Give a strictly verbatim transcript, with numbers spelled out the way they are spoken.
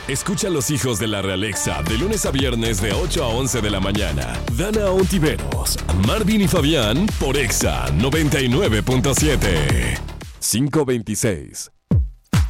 Escucha a los hijos de la Realexa de lunes a viernes de ocho a once de la mañana. Dana Ontiveros, Marvin y Fabián por Exa noventa y nueve punto siete. quinientos veintiséis.